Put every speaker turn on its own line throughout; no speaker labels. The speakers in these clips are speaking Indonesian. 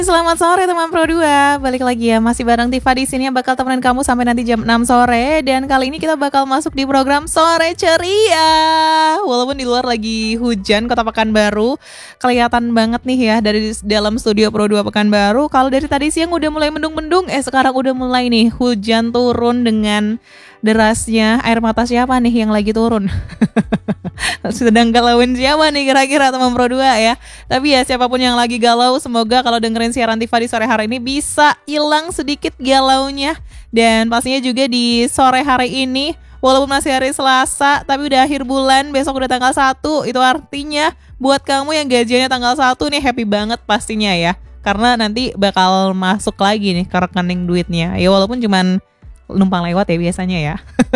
Selamat sore teman Pro 2. Balik lagi ya, masih bareng Tifa di sini yang bakal temenin kamu sampai nanti jam 6 sore. Dan kali ini kita bakal masuk di program Sore Ceria. Walaupun di luar lagi hujan Kota Pekanbaru, kelihatan banget nih ya dari dalam studio Pro 2 Pekanbaru. Kalau dari tadi siang udah mulai mendung-mendung, sekarang udah mulai nih hujan turun dengan derasnya. Air mata siapa nih yang lagi turun? Sedang galauin siapa nih kira-kira teman Pro 2 ya. Tapi ya siapapun yang lagi galau, semoga kalau dengerin siaran Tifa di sore hari ini bisa hilang sedikit galaunya. Dan pastinya juga di sore hari ini, walaupun masih hari Selasa, tapi udah akhir bulan, besok udah tanggal 1. Itu artinya buat kamu yang gajiannya tanggal 1 nih happy banget pastinya ya. Karena nanti bakal masuk lagi nih ke rekening duitnya. Ya walaupun cuman numpang lewat ya biasanya ya.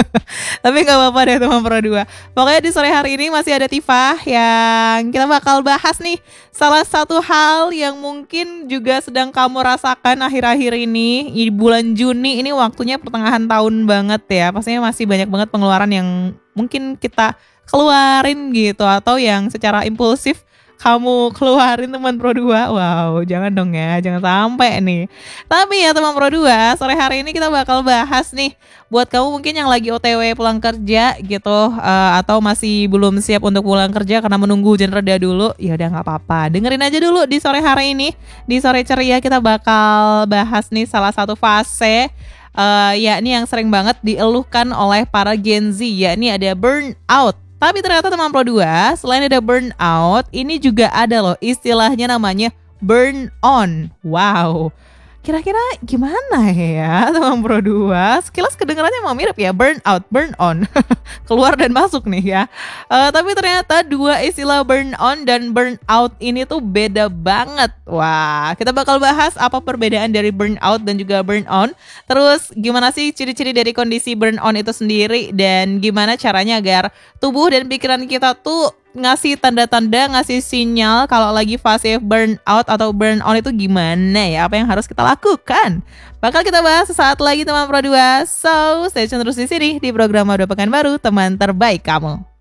Tapi gak apa-apa deh teman Pro 2. Pokoknya di sore hari ini masih ada Tifa yang kita bakal bahas nih salah satu hal yang mungkin juga sedang kamu rasakan akhir-akhir ini. Di bulan Juni ini waktunya pertengahan tahun banget ya. Pastinya masih banyak banget pengeluaran yang mungkin kita keluarin gitu, atau yang secara impulsif kamu keluarin teman Pro 2. Wow, jangan dong ya, jangan sampai nih. Tapi ya teman Pro 2, sore hari ini kita bakal bahas nih buat kamu mungkin yang lagi OTW pulang kerja gitu, atau masih belum siap untuk pulang kerja karena menunggu hujan reda dulu. Ya udah nggak apa-apa, dengerin aja dulu di sore hari ini. Di Sore Ceria kita bakal bahas nih salah satu fase yakni yang sering banget dieluhkan oleh para Gen Z, yakni ada burnout. Tapi ternyata teman Pro 2, selain ada burnout, ini juga ada loh istilahnya namanya burn on. Wow, kira-kira gimana ya teman Pro 2? Sekilas kedengarannya emang mirip ya, burn out, burn on. Keluar dan masuk nih ya. Tapi ternyata dua istilah burn on dan burn out ini tuh beda banget. Wah, kita bakal bahas apa perbedaan dari burn out dan juga burn on. Terus gimana sih ciri-ciri dari kondisi burn on itu sendiri, dan gimana caranya agar tubuh dan pikiran kita tuh ngasih tanda-tanda, ngasih sinyal kalau lagi fase burn out atau burn on itu gimana ya, apa yang harus kita lakukan. Bakal kita bahas sesaat lagi teman Pro 2. So, stay tune terus di sini di program Mode Pekanbaru, teman terbaik kamu.